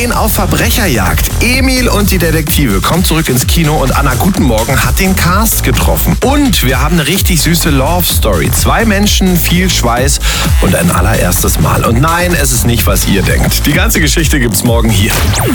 Nein auf Verbrecherjagd. Emil und die Detektive kommen zurück ins Kino und Anna Guten Morgen hat den Cast getroffen. Und wir haben eine richtig süße Love Story. 2 Menschen, viel Schweiß und ein allererstes Mal. Und nein, es ist nicht, was ihr denkt. Die ganze Geschichte gibt's morgen hier.